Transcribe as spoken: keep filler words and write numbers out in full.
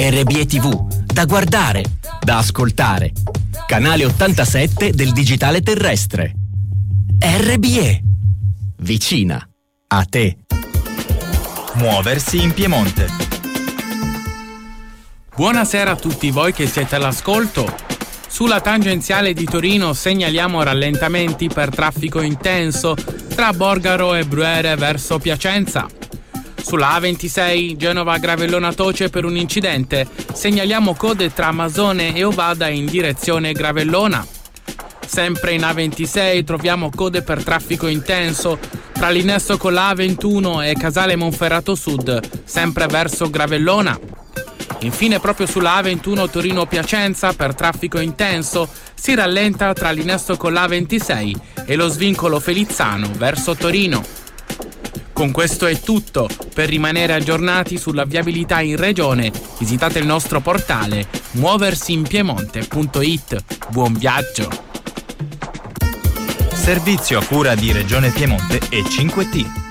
R B E T V, da guardare, da ascoltare. Canale ottantasette del digitale terrestre. R B E, vicina a te. Muoversi in Piemonte. Buonasera a tutti voi che siete all'ascolto. Sulla tangenziale di Torino segnaliamo rallentamenti per traffico intenso tra Borgaro e Bruyere verso Piacenza. Sulla A ventisei Genova-Gravellona Toce per un incidente segnaliamo code tra Masone e Ovada in direzione Gravellona. Sempre in A ventisei troviamo code per traffico intenso tra l'innesto con la A ventuno e Casale Monferrato Sud, sempre verso Gravellona. Infine proprio sulla A ventuno Torino-Piacenza per traffico intenso si rallenta tra l'innesto con la A ventisei e lo svincolo Felizzano verso Torino. Con questo è tutto. Per rimanere aggiornati sulla viabilità in regione, visitate il nostro portale muoversiinpiemonte punto it. Buon viaggio! Servizio a cura di Regione Piemonte e cinque T.